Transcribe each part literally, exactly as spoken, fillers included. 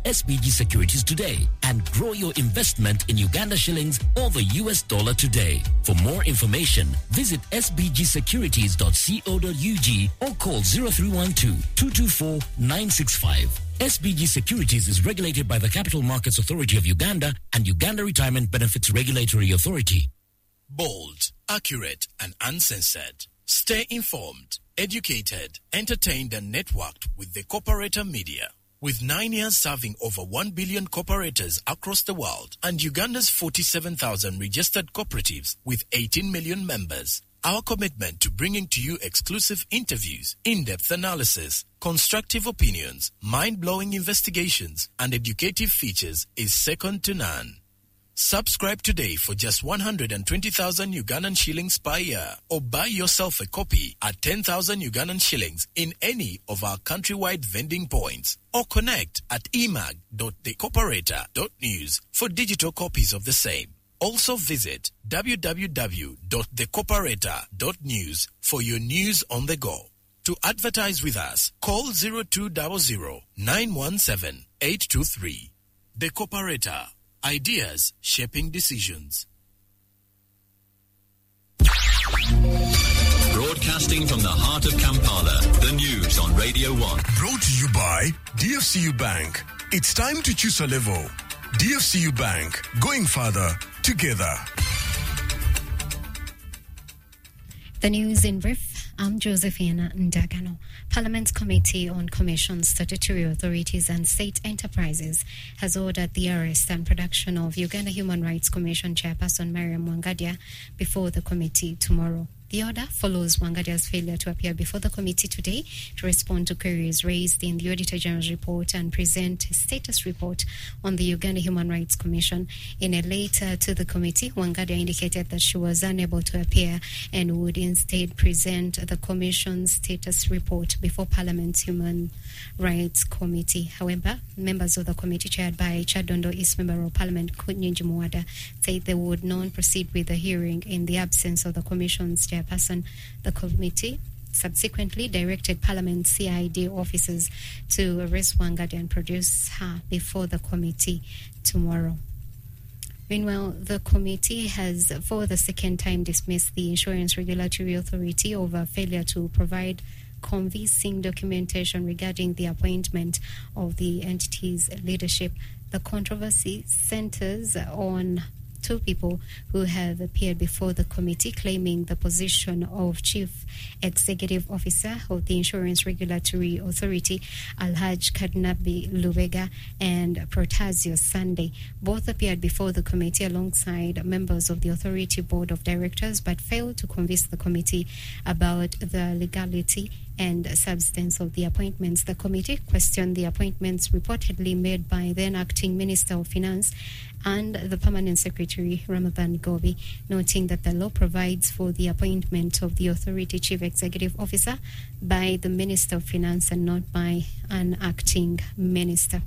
S B G Securities today and grow your investment in Uganda shillings or the U S dollar today. For more information, visit s b g securities dot co dot u g or call zero three one two, two two four, nine six five. S B G Securities is regulated by the Capital Markets Authority of Uganda and Uganda Retirement Benefits Regulatory Authority. Bold, accurate, and uncensored. Stay informed, educated, entertained, and networked with the Corporator Media. With nine years serving over one billion corporators across the world and Uganda's forty-seven thousand registered cooperatives with eighteen million members, our commitment to bringing to you exclusive interviews, in-depth analysis, constructive opinions, mind-blowing investigations, and educative features is second to none. Subscribe today for just one hundred twenty thousand Ugandan shillings per year or buy yourself a copy at ten thousand Ugandan shillings in any of our countrywide vending points or connect at e mag dot the corporator dot news for digital copies of the same. Also visit w w w dot the corporator dot news for your news on the go. To advertise with us, call zero two zero zero, nine one seven, eight two three. The Corporator. Ideas shaping decisions. Broadcasting from the heart of Kampala, the news on Radio one. Brought to you by D F C U Bank. It's time to choose a level. D F C U Bank, going further together. The news in brief. I'm Josephina Ndagano. Parliament's Committee on Commissions, Statutory Authorities and State Enterprises has ordered the arrest and production of Uganda Human Rights Commission Chairperson Mariam Wangadia before the committee tomorrow. The order follows Wangadia's failure to appear before the committee today to respond to queries raised in the Auditor General's report and present a status report on the Uganda Human Rights Commission. In a letter to the committee, Wangadia indicated that she was unable to appear and would instead present the Commission's status report before Parliament's Human Rights Committee. However, members of the committee chaired by Chadondo East Member of Parliament Kunyinji Muwada said they would not proceed with the hearing in the absence of the Commission's chairperson. The committee subsequently directed Parliament C I D officers to arrest Wangadia and produce her before the committee tomorrow. Meanwhile, the committee has for the second time dismissed the Insurance Regulatory Authority over failure to provide convincing documentation regarding the appointment of the entity's leadership. The controversy centers on two people who have appeared before the committee claiming the position of Chief Executive Officer of the Insurance Regulatory Authority, Alhaj Kadnabi Lubega and Protasio Sunday. Both appeared before the committee alongside members of the Authority Board of Directors but failed to convince the committee about the legality and substance of the appointments. The committee questioned the appointments reportedly made by then Acting Minister of Finance and the Permanent Secretary Ramadan Gobi, noting that the law provides for the appointment of the Authority Chief Executive Officer by the Minister of Finance and not by an acting minister.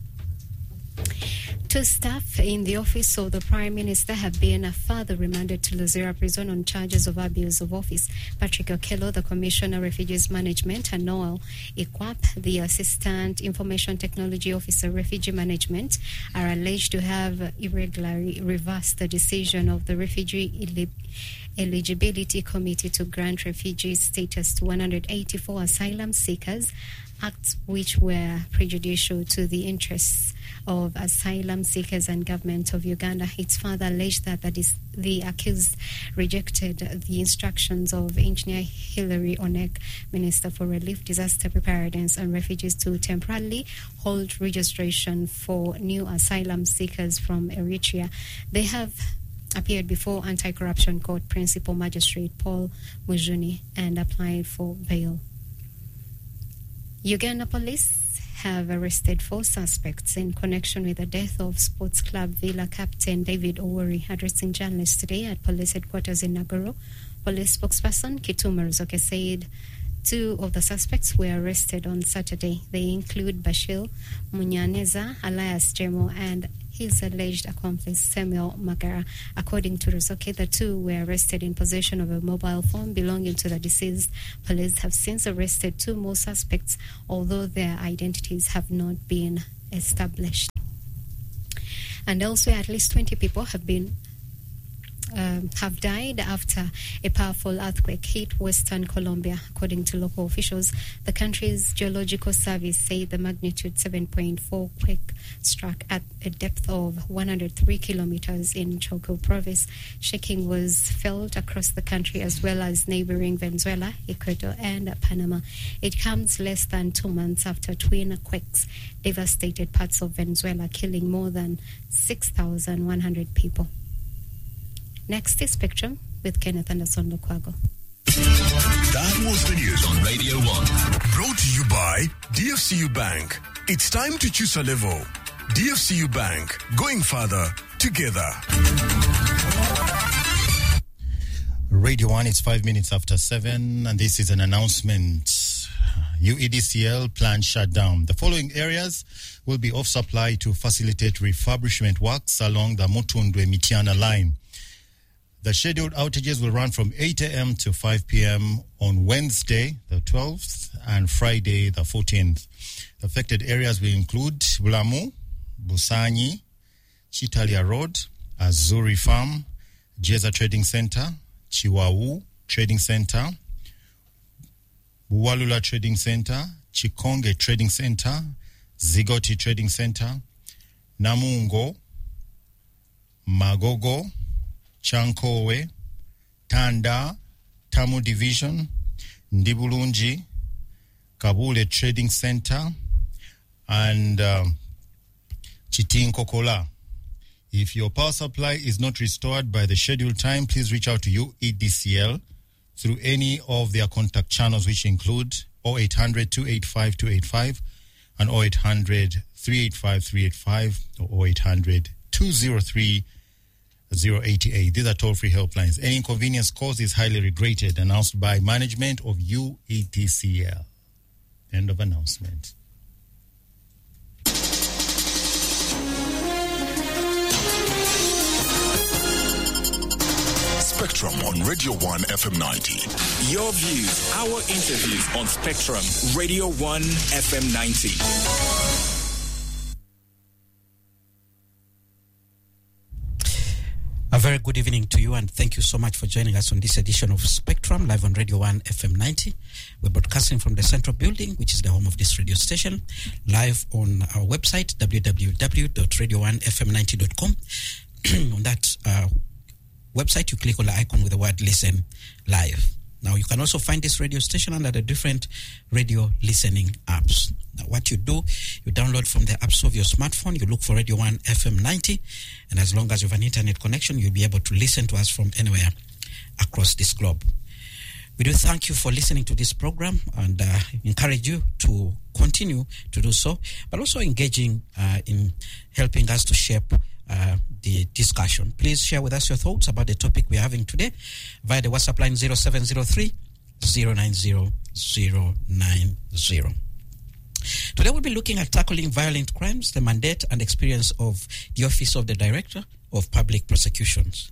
Two staff in the office of the Prime Minister have been further remanded to Luzira Prison on charges of abuse of office. Patrick Okello, the Commissioner of Refugees Management, and Noel Ikwap, the Assistant Information Technology Officer, Refugee Management, are alleged to have irregularly reversed the decision of the Refugee Eligibility Committee to grant refugee status to one hundred eighty-four asylum seekers, acts which were prejudicial to the interests of asylum seekers and government of Uganda. It's further alleged that that is the accused rejected the instructions of Engineer Hilary Onek, Minister for Relief, Disaster Preparedness and Refugees, to temporarily hold registration for new asylum seekers from Eritrea. They have appeared before Anti-Corruption Court Principal Magistrate Paul Mujuni and applied for bail. Uganda Police have arrested four suspects in connection with the death of Sports Club Villa captain David Owori. Addressing journalists today at police headquarters in Nagoro, police spokesperson Kituma Ruzoke said two of the suspects were arrested on Saturday. They include Bashir Munyaneza, alias Jemo, and his alleged accomplice Samuel Magara. According to Ruzoke, the two were arrested in possession of a mobile phone belonging to the deceased. Police have since arrested two more suspects, although their identities have not been established. And elsewhere, at least twenty people have been Um, have died after a powerful earthquake hit Western Colombia. According to local officials, the country's geological service said the magnitude seven point four quake struck at a depth of one hundred three kilometers in Chocó province. Shaking was felt across the country as well as neighboring Venezuela, Ecuador, and Panama. It comes less than two months after twin quakes devastated parts of Venezuela, killing more than six thousand one hundred people. Next is Spectrum with Kenneth Anderson Lukwago. That was the news On Radio one. brought to you by D F C U Bank. It's time to choose a level. D F C U Bank, going further together. Radio one, it's five minutes after seven, and this is an announcement. U E D C L plant shut down. The following areas will be off supply to facilitate refurbishment works along the Mutundwe-Mitiana line. The scheduled outages will run from eight a.m. to five p.m. on Wednesday, the twelfth, and Friday, the fourteenth. The affected areas will include Bulamu, Busanyi, Chitalia Road, Azuri Farm, Jeza Trading Center, Chiwawu Trading Center, Buwalula Trading Center, Chikonge Trading Center, Zigoti Trading Center, Namungo, Magogo, Chankowe, Tanda, Tamu Division, Ndibulunji, Kabule Trading Center, and um, Chitinkokola. If your power supply is not restored by the scheduled time, please reach out to U E D C L through any of their contact channels, which include oh eight hundred, two eight five, two eight five and oh eight hundred, three eight five, three eight five or oh eight hundred, two oh three, oh eight eight. These are toll-free helplines. Any inconvenience caused is highly regretted. Announced by management of U E D C L. End of announcement. Spectrum on Radio one F M ninety. Your views, our interviews on Spectrum, Radio one F M ninety. A very good evening to you, and thank you so much for joining us on this edition of Spectrum, live on Radio one F M ninety. We're broadcasting from the Central Building, which is the home of this radio station, live on our website, w w w dot radio one f m ninety dot com. On that uh, website, you click on the icon with the word Listen Live. Now, you can also find this radio station under the different radio listening apps. Now, what you do, you download from the App Store of your smartphone, you look for Radio one F M ninety, and as long as you have an internet connection, you'll be able to listen to us from anywhere across this globe. We do thank you for listening to this program and uh, encourage you to continue to do so, but also engaging uh, in helping us to shape Uh, the discussion. Please share with us your thoughts about the topic we're having today via the WhatsApp line zero seven zero three, zero nine zero, zero nine zero. Today we'll be looking at tackling violent crimes, the mandate and experience of the Office of the Director of Public Prosecutions.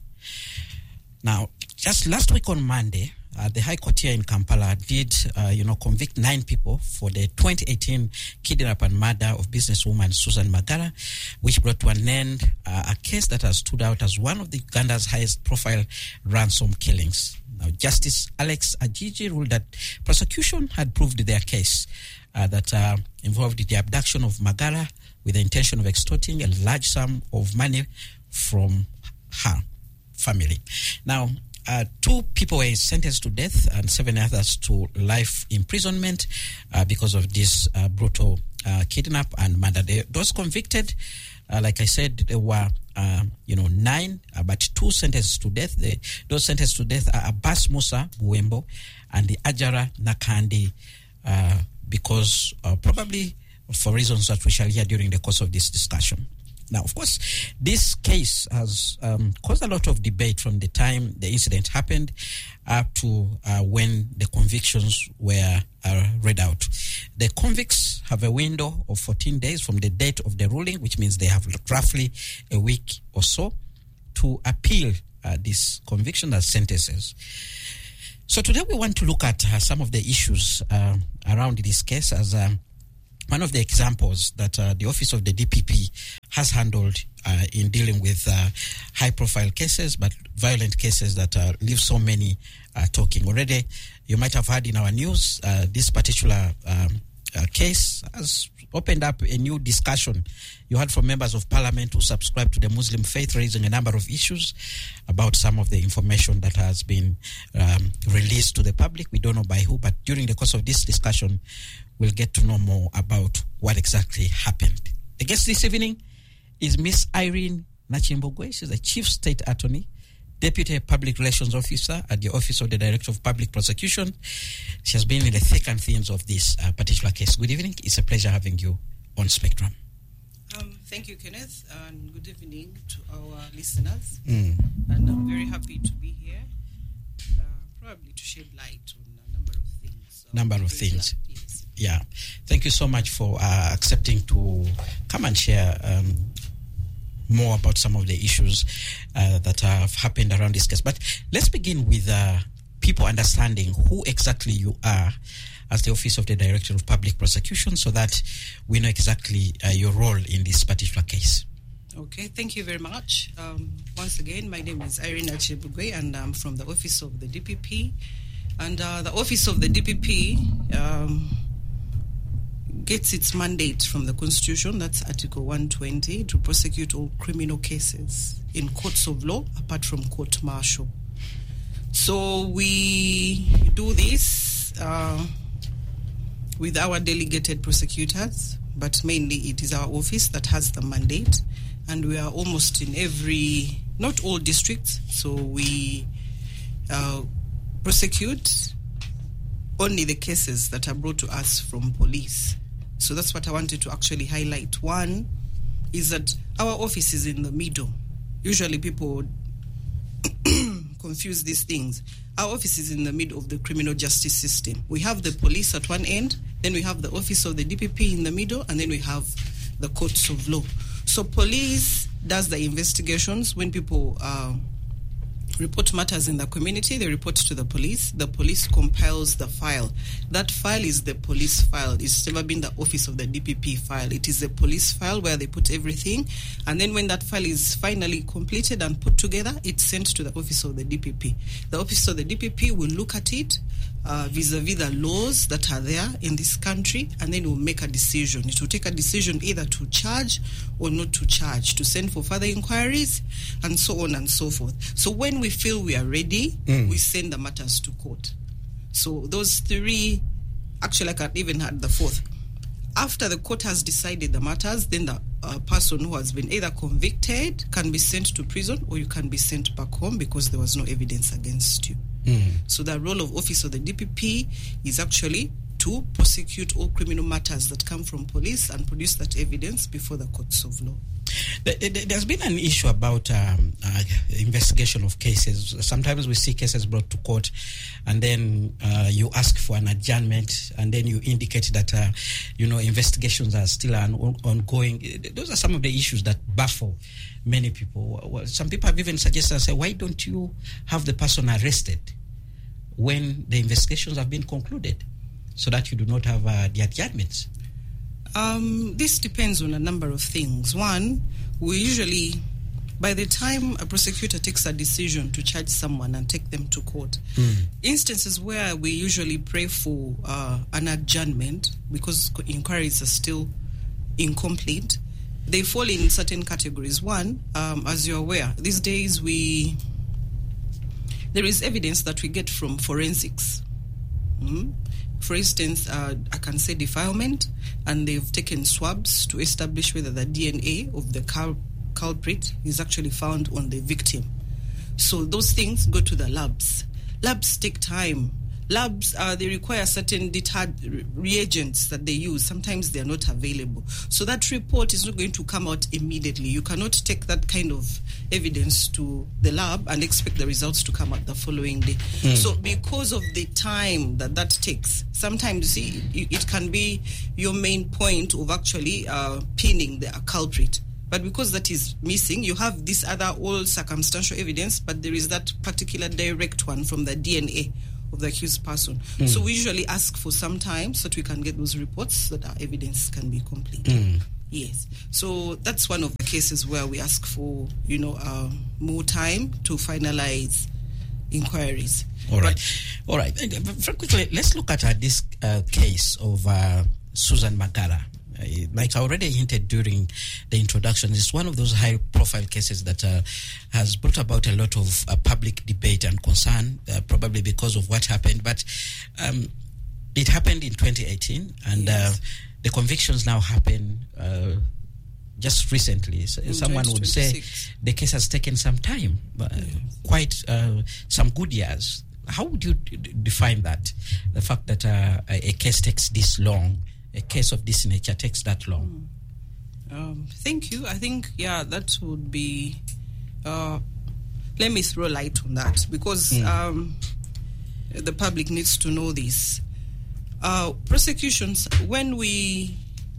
Now, just last week on Monday, Uh, the High Court here in Kampala did, uh, you know, convict nine people for the twenty eighteen kidnap and murder of businesswoman Susan Magara, which brought to an end uh, a case that has stood out as one of the Uganda's highest-profile ransom killings. Now, Justice Alex Ajiji ruled that prosecution had proved their case uh, that uh, involved the abduction of Magara with the intention of extorting a large sum of money from her family. Now, Uh, two people were sentenced to death and seven others to life imprisonment uh, because of this uh, brutal uh, kidnap and murder. They, those convicted, uh, like I said, there were, uh, you know, nine, uh, but two sentenced to death. They, those sentenced to death are Abbas Musa Buwembo and the Ajara Nakandi, uh, because uh, probably for reasons that we shall hear during the course of this discussion. Now, of course, this case has um, caused a lot of debate from the time the incident happened up to uh, when the convictions were uh, read out. The convicts have a window of fourteen days from the date of the ruling, which means they have roughly a week or so to appeal uh, this conviction as sentences. So today we want to look at uh, some of the issues uh, around this case as um, one of the examples that uh, the Office of the D P P has handled uh, in dealing with uh, high-profile cases, but violent cases that uh, leave so many uh, talking. Already, you might have heard in our news, uh, this particular um, uh, case has opened up a new discussion. You heard from members of parliament who subscribe to the Muslim faith, raising a number of issues about some of the information that has been um, released to the public. We don't know by who, but during the course of this discussion, we'll get to know more about what exactly happened. The guest this evening is Miss Irene Nachimbogwe. She's the Chief State Attorney, Deputy Public Relations Officer at the Office of the Director of Public Prosecution. She has been in the thick and thins of this uh, particular case. Good evening. It's a pleasure having you on Spectrum. Um, thank you, Kenneth, and good evening to our listeners. Mm. And I'm very happy to be here, uh, probably to shed light on a number of things. So Number of things. Light, yes. Yeah. Thank you so much for uh, accepting to come and share um, more about some of the issues uh, that have happened around this case. But let's begin with uh, people understanding who exactly you are as the Office of the Director of Public Prosecution, so that we know exactly uh, your role in this particular case. Okay, thank you very much. Um, once again, my name is Irene Nachimbogwe, and I'm from the Office of the D P P. And uh, the Office of the D P P um, gets its mandate from the Constitution, that's Article one twenty, to prosecute all criminal cases in courts of law, apart from court-martial. So we do this uh, with our delegated prosecutors, but mainly it is our office that has the mandate, and we are almost in every, not all districts, so we uh, prosecute only the cases that are brought to us from police. So that's what I wanted to actually highlight. One is that our office is in the middle. Usually people confuse these things. Our office is in the middle of the criminal justice system. We have the police at one end, then we have the Office of the D P P in the middle, and then we have the courts of law. So police does the investigations when people uh, report matters in the community. They report to the police. The police compiles the file. That file is the police file. It's never been the Office of the D P P file. It is a police file where they put everything. And then when that file is finally completed and put together, it's sent to the Office of the D P P. The Office of the D P P will look at it uh, vis-a-vis the laws that are there in this country, and then it will make a decision. It will take a decision either to charge or not to charge, to send for further inquiries, and so on and so forth. So when we feel we are ready, mm. we send the matters to court. So those three, actually I can even add the fourth. After the court has decided the matters, then the uh, person who has been either convicted can be sent to prison, or you can be sent back home because there was no evidence against you. Mm. So the role of Office of the D P P is actually to prosecute all criminal matters that come from police and produce that evidence before the courts of law. There's been an issue about um, uh, investigation of cases. Sometimes we see cases brought to court, and then uh, you ask for an adjournment, and then you indicate that uh, you know investigations are still on- ongoing. Those are some of the issues that baffle many people. Some people have even suggested, say, why don't you have the person arrested when the investigations have been concluded, so that you do not have uh, the adjournments? Um, this depends on a number of things. One, we usually, by the time a prosecutor takes a decision to charge someone and take them to court, mm. instances where we usually pray for uh, an adjournment because inquiries are still incomplete, they fall in certain categories. One, um, as you're aware, these days we there is evidence that we get from forensics. Mm? For instance, uh, I can say defilement, and they've taken swabs to establish whether the D N A of the cul- culprit is actually found on the victim. So those things go to the labs. Labs take time. Labs, uh, they require certain deterred reagents that they use. Sometimes they are not available. So that report is not going to come out immediately. You cannot take that kind of evidence to the lab and expect the results to come out the following day. Mm. So because of the time that that takes, sometimes you see, it can be your main point of actually uh, pinning the culprit. But because that is missing, you have this other all circumstantial evidence, but there is that particular direct one from the D N A of the accused person. Mm. So we usually ask for some time so that we can get those reports so that our evidence can be complete. Mm. Yes. So that's one of the cases where we ask for, you know, um, more time to finalize inquiries. All right. All right. And, uh, very quickly, let's look at uh, this uh, case of uh, Susan Magara. Uh, like I already hinted during the introduction, it's one of those high-profile cases that uh, has brought about a lot of uh, public debate and concern, uh, probably because of what happened. But um, it happened in twenty eighteen, and yes. uh, the convictions now happen uh, just recently. So someone would say the case has taken some time, uh, yes. quite uh, some good years. How would you d- define that? The fact that uh, a case takes this long, a case of this nature takes that long? Mm. Um, thank you. I think, yeah, that would be... Uh, let me throw light on that, because mm. um, the public needs to know this. Uh, prosecutions, when we...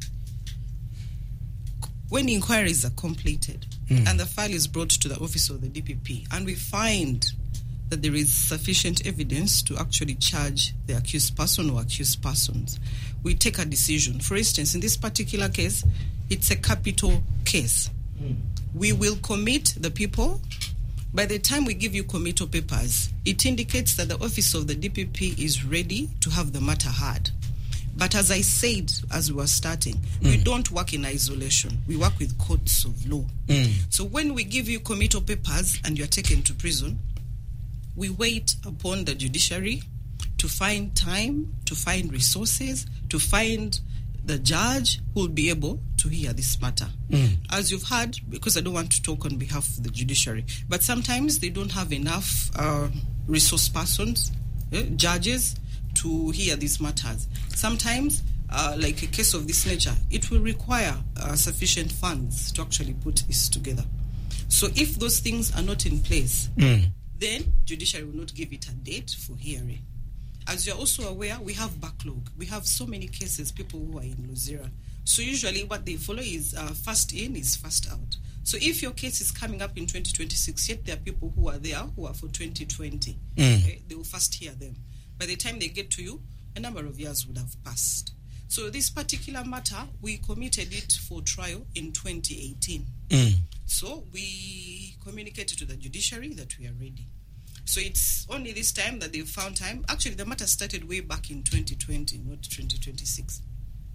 When inquiries are completed mm. and the file is brought to the office of the D P P, and we find that there is sufficient evidence to actually charge the accused person or accused persons, we take a decision. For instance, in this particular case, it's a capital case. Mm. We will commit the people. By the time we give you committal papers, it indicates that the office of the D P P is ready to have the matter heard. But as I said, as we were starting, mm. we don't work in isolation. We work with courts of law. Mm. So when we give you committal papers and you're taken to prison, we wait upon the judiciary to find time, to find resources, to find the judge who will be able to hear this matter. Mm. As you've heard, because I don't want to talk on behalf of the judiciary, but sometimes they don't have enough uh, resource persons, eh, judges, to hear these matters. Sometimes, uh, like a case of this nature, it will require uh, sufficient funds to actually put this together. So if those things are not in place, mm. then judiciary will not give it a date for hearing. As you're also aware, we have backlog. We have so many cases, people who are in Luzira. So usually what they follow is uh, first in is first out. So if your case is coming up in twenty twenty-six, yet there are people who are there who are for twenty twenty, mm. okay, they will first hear them. By the time they get to you, a number of years would have passed. So this particular matter, we committed it for trial in twenty eighteen. Mm. So we communicated to the judiciary that we are ready. So it's only this time that they've found time. Actually, the matter started way back in twenty twenty, not twenty twenty-six.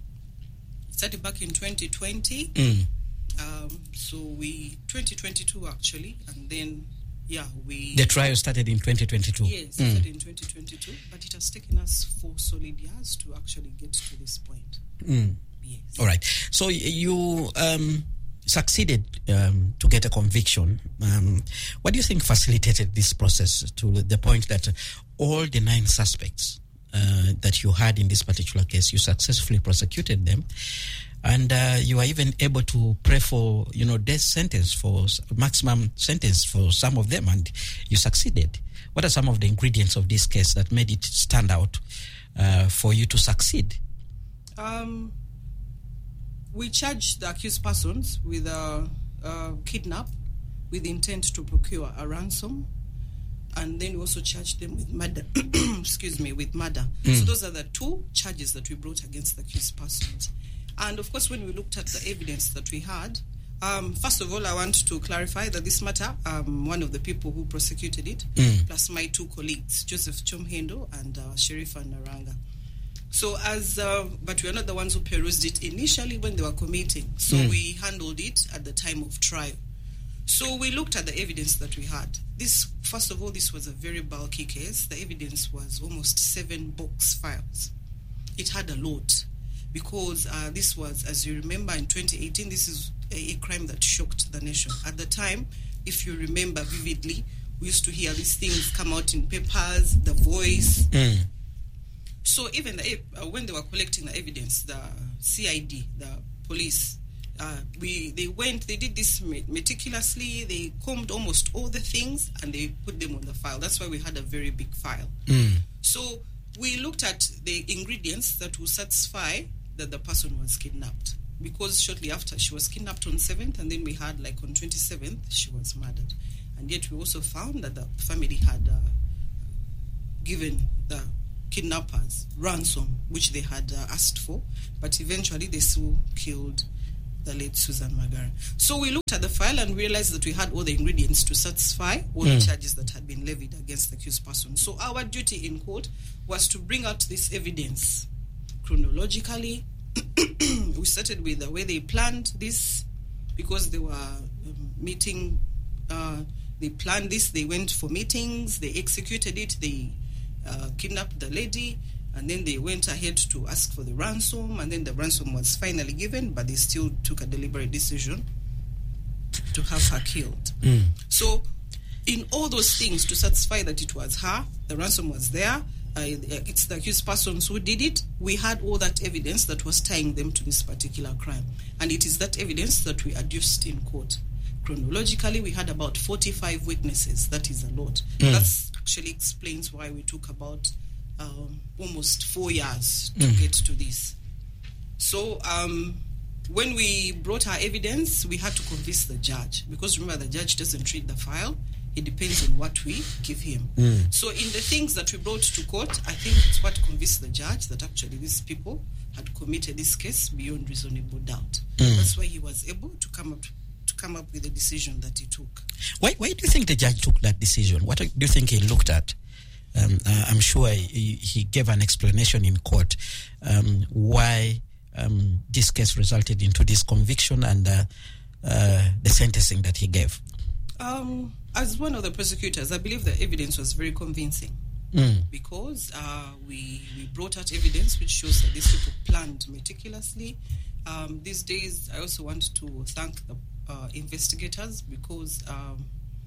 It started back in twenty twenty. Mm. Um, so we, twenty twenty-two actually, and then, yeah, we... The trial started in twenty twenty-two? Yes, it mm. started in twenty twenty-two, but it has taken us four solid years to actually get to this point. Mm. Yes. All right. So you... Um, succeeded um, to get a conviction. Um, what do you think facilitated this process to the point that all the nine suspects uh, that you had in this particular case, you successfully prosecuted them, and uh, you are even able to pray for, you know, death sentence, for maximum sentence for some of them, and you succeeded? What are some of the ingredients of this case that made it stand out uh, for you to succeed? Um... We charged the accused persons with a, a kidnap with intent to procure a ransom, and then we also charged them with murder. excuse me, with murder. Mm. So those are the two charges that we brought against the accused persons. And of course, when we looked at the evidence that we had, um, first of all, I want to clarify that this matter, um, one of the people who prosecuted it, mm. plus my two colleagues, Joseph Chomhendo and uh, Sherifa Naranga. So as, uh, but we are not the ones who perused it initially when they were committing. So mm. we handled it at the time of trial. So we looked at the evidence that we had. This, first of all, this was a very bulky case. The evidence was almost seven box files. It had a lot because uh, this was, as you remember, in twenty eighteen, this is a, a crime that shocked the nation. At the time, if you remember vividly, we used to hear these things come out in papers, The Voice. Mm. So even the, uh, when they were collecting the evidence, the C I D, the police, uh, we they went, they did this meticulously. They combed almost all the things and they put them on the file. That's why we had a very big file. Mm. So we looked at the ingredients that would satisfy that the person was kidnapped. Because shortly after, she was kidnapped on seventh, and then we had, like, on twenty-seventh, she was murdered. And yet we also found that the family had uh, given the kidnappers ransom, which they had uh, asked for, but eventually they still killed the late Susan Magara. So we looked at the file and realized that we had all the ingredients to satisfy all mm. the charges that had been levied against the accused person. So our duty in court was to bring out this evidence chronologically. We started with the way they planned this, because they were um, meeting, uh, they planned this, they went for meetings, they executed it, they uh, kidnapped the lady, and then they went ahead to ask for the ransom, and then the ransom was finally given, but they still took a deliberate decision to have her killed. Mm. So in all those things, to satisfy that it was her, the ransom was there, uh, it's the accused persons who did it, we had all that evidence that was tying them to this particular crime. And it is that evidence that we adduced in court. Chronologically, we had about forty-five witnesses. That is a lot. Mm. That actually explains why we took about um, almost four years to mm. get to this. So um, when we brought our evidence, we had to convince the judge, because remember, the judge doesn't read the file. It depends on what we give him. Mm. So in the things that we brought to court, I think it's what convinced the judge that actually these people had committed this case beyond reasonable doubt. Mm. That's why he was able to come up to come up with the decision that he took. Why, why do you think the judge took that decision? What do you think he looked at? Um, uh, I'm sure he, he gave an explanation in court um, why um, this case resulted into this conviction and uh, uh, the sentencing that he gave. Um, as one of the prosecutors, I believe the evidence was very convincing mm. because uh, we, we brought out evidence which shows that these people planned meticulously. Um, these days, I also want to thank the uh, investigators because um,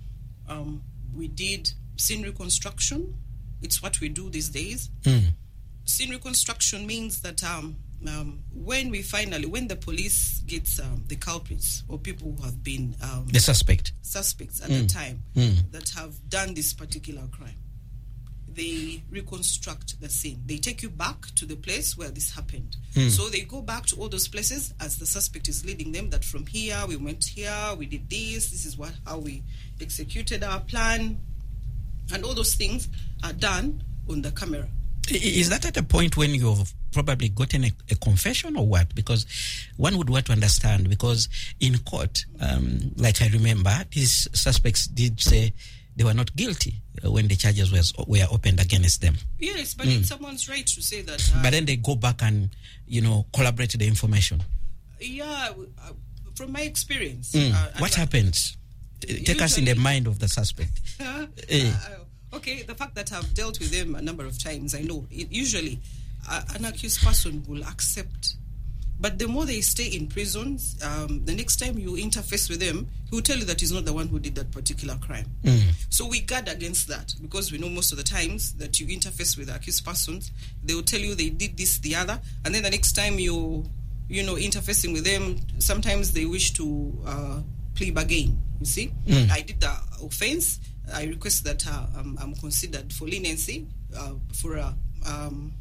um, we did scene reconstruction. It's what we do these days. Mm. Scene reconstruction means that um, um, when we finally, when the police gets um, the culprits or people who have been um, the suspect suspects at mm. the time mm. that have done this particular crime, they reconstruct the scene. They take you back to the place where this happened. Mm. So they go back to all those places as the suspect is leading them, that from here, we went here, we did this, this is what how we executed our plan. And all those things are done on the camera. Is that at a point when you've probably gotten a, a confession or what? Because one would want to understand, because in court, um, like I remember, these suspects did say they were not guilty when the charges was, were opened against them. Yes, but mm. it's someone's right to say that. Uh, but then they go back and, you know, collaborate the information. Yeah, uh, from my experience. Mm. Uh, uh, what happens? Take usually, us in the mind of the suspect. Uh, eh. uh, okay, the fact that I've dealt with them a number of times, I know. It, usually, uh, an accused person will accept. But the more they stay in prisons, um, the next time you interface with them, he will tell you that he's not the one who did that particular crime. Mm. So we guard against that, because we know most of the times that you interface with accused persons, they will tell you they did this, the other, and then the next time you, you know, interfacing with them, sometimes they wish to uh, plea bargain. You see, mm. I did the offense. I request that uh, I'm, I'm considered for leniency uh, for a. Um,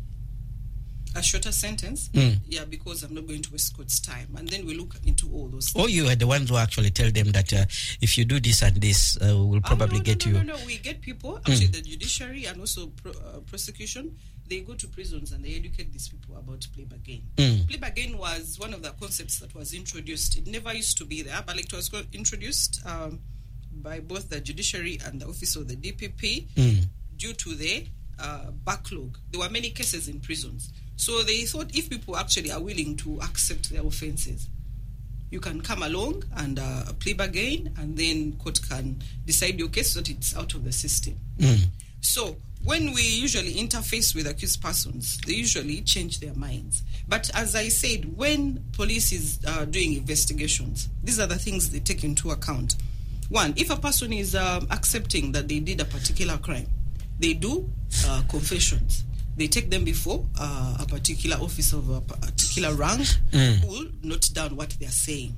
A shorter sentence, mm. yeah, because I'm not going to waste court's time. And then we look into all those things. Or you are the ones who actually tell them that uh, if you do this and this, uh, we'll probably oh, no, get no, you. No, no, no, we get people, actually mm. the judiciary and also pro, uh, prosecution, they go to prisons and they educate these people about plea bargain. Mm. Plea bargain was one of the concepts that was introduced. It never used to be there, but it was introduced um, by both the judiciary and the office of the D P P mm. due to the uh, backlog. There were many cases in prisons. So they thought if people actually are willing to accept their offenses, you can come along and uh, plea bargain, and then court can decide your case so that it's out of the system. Mm. So when we usually interface with accused persons, they usually change their minds. But as I said, when police is uh, doing investigations, these are the things they take into account. One, if a person is um, accepting that they did a particular crime, they do uh, confessions. They take them before uh, a particular office of a particular rank mm. who will note down what they are saying.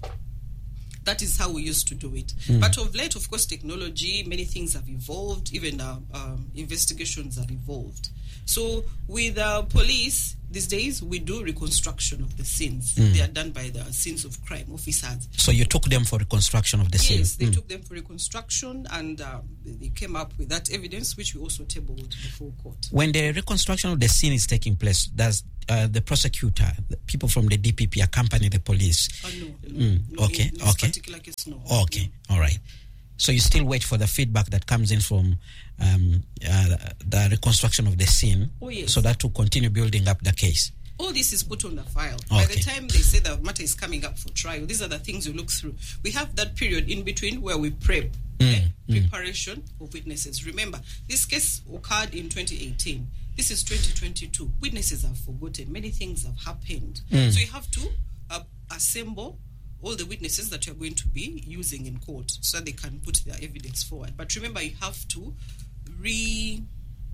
That is how we used to do it. Mm. But of late, of course, technology, many things have evolved. Even uh, um, investigations have evolved. So with uh, police, these days we do reconstruction of the scenes. Mm. They are done by the scenes of crime officers. So you took them for reconstruction of the scene? Yes, they Mm. took them for reconstruction, and uh, they, they came up with that evidence, which we also tabled before court. When the reconstruction of the scene is taking place, does uh, the prosecutor, the people from the D P P accompany the police? Uh, no, no, Mm. no. Okay, In this okay. particular case, no. Okay, all right. So you still wait for the feedback that comes in from um, uh, the reconstruction of the scene, Oh, yes. so that to continue building up the case. All this is put on the file. By the Okay. time they say the matter is coming up for trial, these are the things you look through. We have that period in between where we prep, eh, preparation of witnesses. Remember, this case occurred in twenty eighteen. This is twenty twenty-two. Witnesses have forgotten. Many things have happened. Mm. So you have to uh, assemble all the witnesses that you're going to be using in court so that they can put their evidence forward. But remember, you have to re...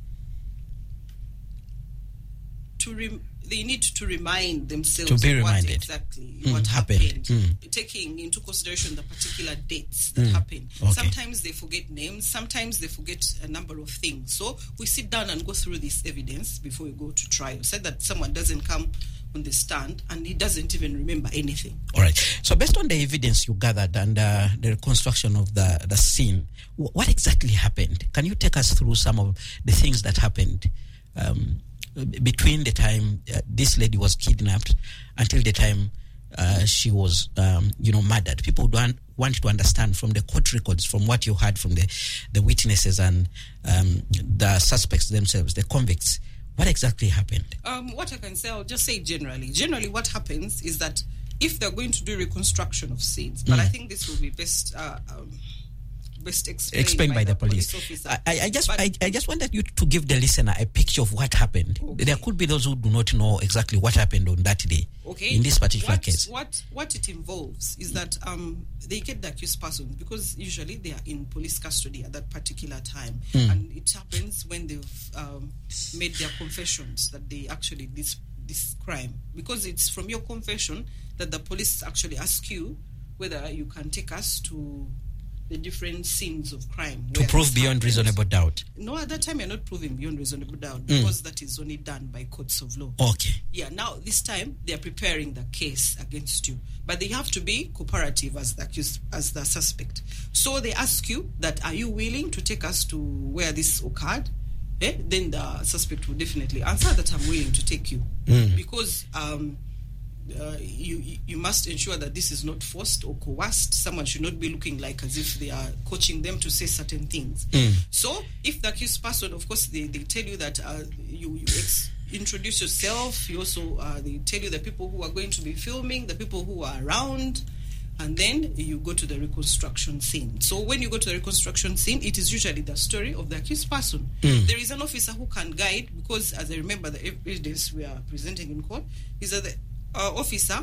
to re- they need to remind themselves To be of what reminded. exactly Mm, what happened. happened, Mm. taking into consideration the particular dates that Mm, happen. okay. Sometimes they forget names, sometimes they forget a number of things. So we sit down and go through this evidence before we go to trial. Said that someone doesn't come on the stand and he doesn't even remember anything. All right. So based on the evidence you gathered and uh, the reconstruction of the, the scene, wh- what exactly happened? Can you take us through some of the things that happened um, b- between the time uh, this lady was kidnapped until the time uh, she was, um, you know, murdered? People don't want to understand from the court records, from what you heard from the, the witnesses and um, the suspects themselves, the convicts. What exactly happened? Um, what I can say, I'll just say generally. Generally, what happens is that if they're going to do reconstruction of scenes, but Mm. I think this will be best uh, um, best explained, Explained by, the, police. officer. I, I I just But- I, I just wanted you to give the listener a picture of what happened. Okay. There could be those who do not know exactly what happened on that day. Okay. In this particular what, case. What what it involves is that um, they get the accused persons because usually they are in police custody at that particular time, Mm. and it happens when they've um, made their confessions that they actually did this this crime. Because it's from your confession that the police actually ask you whether you can take us to the different scenes of crime To where prove this beyond happened. reasonable doubt. No, at that time you're not proving beyond reasonable doubt Mm. because that is only done by courts of law. Okay. Yeah, now this time they are preparing the case against you, but they have to be cooperative as the accused, as the suspect. So they ask you that, are you willing to take us to where this occurred? Eh? Then the suspect will definitely answer that I'm willing to take you Mm. because um, uh, you you must ensure that this is not forced or coerced. Someone should not be looking like as if they are coaching them to say certain things. Mm. So if the accused person, of course, they, they tell you that uh, you, you ex- introduce yourself. You also uh, they tell you the people who are going to be filming, the people who are around, and then you go to the reconstruction scene. So when you go to the reconstruction scene, it is usually the story of the accused person. Mm. There is an officer who can guide, because as I remember the evidence we are presenting in court is that the uh, officer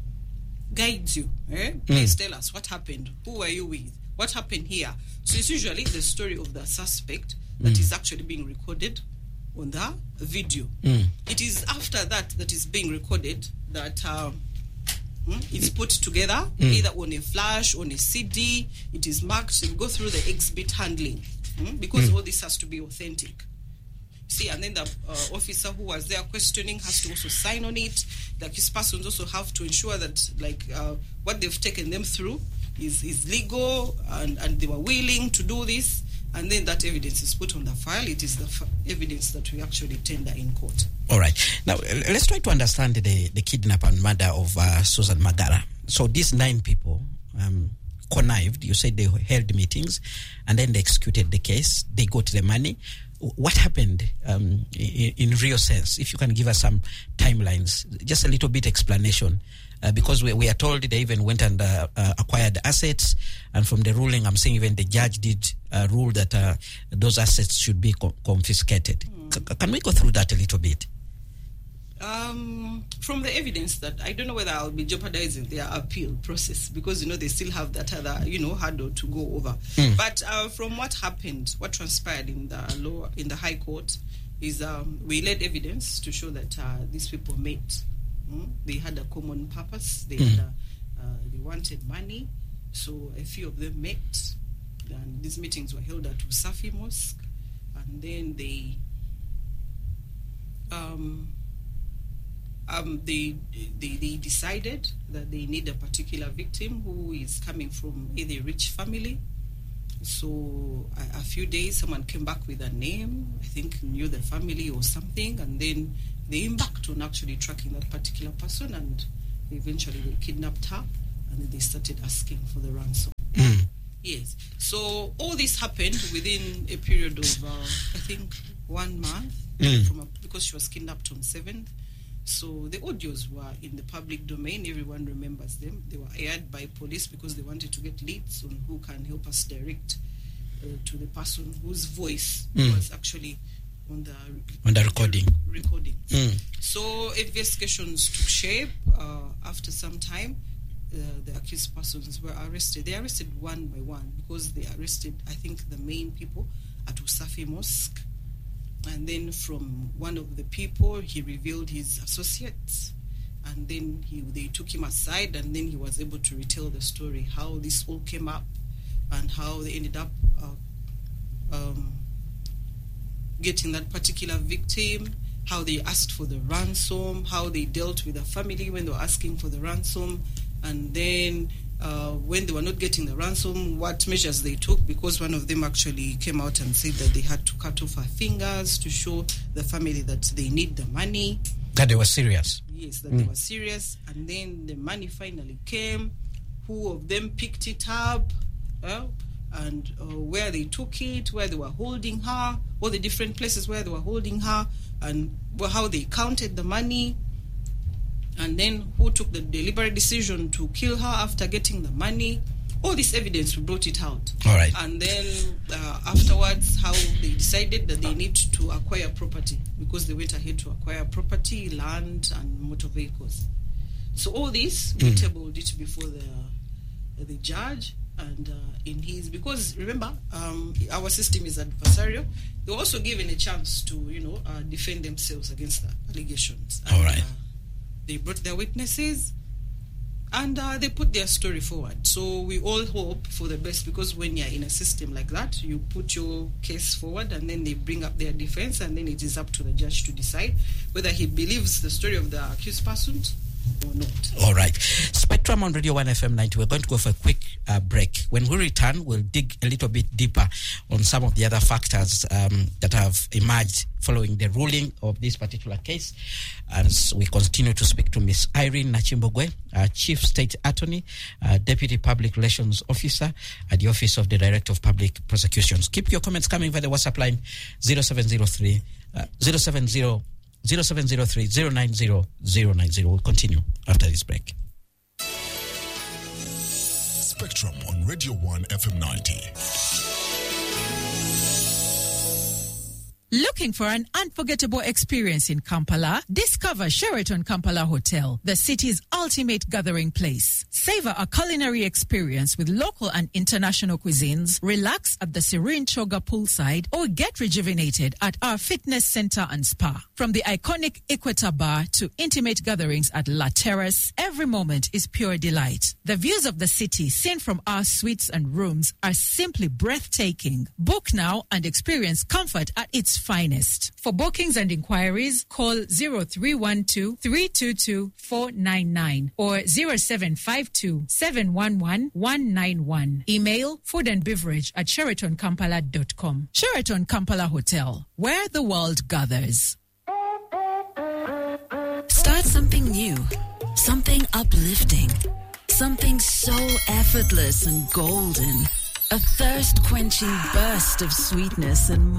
guides you. Eh? Please tell us what happened. Who were you with? What happened here? So it's usually the story of the suspect that is actually being recorded on the video. Mm. It is after that that is being recorded that uh, hmm, it's put together either on a flash, on a C D. It is marked. You go through the exhibit handling hmm, because all this has to be authentic. See, and then the uh, officer who was there questioning has to also sign on it. The accused persons also have to ensure that, like, uh, what they've taken them through is, is legal and, and they were willing to do this. And then that evidence is put on the file. It is the f- evidence that we actually tender in court. All right. Now, uh, let's try to understand the, the kidnap and murder of uh, Susan Magara. So these nine people um, connived. You said they held meetings and then they executed the case. They got the money. What happened um, in, in real sense? If you can give us some timelines, just a little bit explanation. Uh, because we, we are told they even went and uh, uh, acquired assets, and from the ruling, I'm saying even the judge did uh, rule that uh, those assets should be co- confiscated. Mm. C- can we go through that a little bit? Um, from the evidence that I don't know whether I'll be jeopardizing their appeal process because, you know, they still have that other, you know, hurdle to go over. Mm. But uh, from what happened, what transpired in the law, in the High Court is um, we laid evidence to show that uh, these people met. Mm? They had a common purpose. They Mm. had a, uh, they wanted money, so a few of them met. And these meetings were held at Usafi Mosque, and then they. Um, um, they, they they decided that they need a particular victim who is coming from either a rich family. So a, a few days, someone came back with a name, I think knew the family or something, and then they embarked on actually tracking that particular person, and eventually they kidnapped her, and then they started asking for the ransom. Mm. Yes. So all this happened within a period of, uh, I think, one month, Mm. from a, because she was kidnapped on seventh. So the audios were in the public domain. Everyone remembers them. They were aired by police because they wanted to get leads on who can help us direct uh, to the person whose voice Mm. was actually on the On the recording. recording. Mm. So investigations took shape. Uh, after some time, uh, the accused persons were arrested. They arrested one by one because they arrested, I think, the main people at Usafi Mosque. And then from one of the people, he revealed his associates. And then he, they took him aside, and then he was able to retell the story, how this all came up and how they ended up uh, um, getting that particular victim, how they asked for the ransom, how they dealt with the family when they were asking for the ransom, and then uh, when they were not getting the ransom, what measures they took, because one of them actually came out and said that they had to cut off her fingers to show the family that they need the money. That they were serious. Yes, that Mm. they were serious. And then the money finally came. Who of them picked it up? Uh, and uh, where they took it, where they were holding her, all the different places where they were holding her, and how they counted the money. And then who took the deliberate decision to kill her after getting the money. All this evidence, we brought it out. All right. And then uh, afterwards, how they decided that they need to acquire property, because they went ahead to acquire property, land, and motor vehicles. So all this, we Mm. tabled it before the the judge, and uh, in his, because remember, um, our system is adversarial. They were also given a chance to, you know, uh, defend themselves against the allegations. And, All right. Uh, they brought their witnesses, and uh, they put their story forward. So we all hope for the best, because when you're in a system like that, you put your case forward, and then they bring up their defense, and then it is up to the judge to decide whether he believes the story of the accused person or not. All right. Spectrum on Radio one F M ninety. We're going to go for a quick uh, break. When we return, we'll dig a little bit deeper on some of the other factors um, that have emerged following the ruling of this particular case. As we continue to speak to Miss Irene Nachimbogwe, uh, Chief State Attorney, uh, Deputy Public Relations Officer at the Office of the Director of Public Prosecutions. Keep your comments coming via the WhatsApp line zero seven zero three uh, zero seven zero zero seven zero three zero nine zero zero nine zero. We'll continue after this break. Spectrum on Radio one F M ninety. Looking for an unforgettable experience in Kampala? Discover Sheraton Kampala Hotel, the city's ultimate gathering place. Savor a culinary experience with local and international cuisines, relax at the serene Choga poolside, or get rejuvenated at our fitness center and spa. From the iconic Equator Bar to intimate gatherings at La Terrace, every moment is pure delight. The views of the city seen from our suites and rooms are simply breathtaking. Book now and experience comfort at its finest. For bookings and inquiries, call zero three one two, three two two, four nine nine or zero seven five two, seven one one, one nine one. Email food and beverage at sheraton kampala dot com. Sheraton Kampala Hotel, where the world gathers. Start something new, something uplifting, something so effortless and golden. A thirst-quenching burst of sweetness and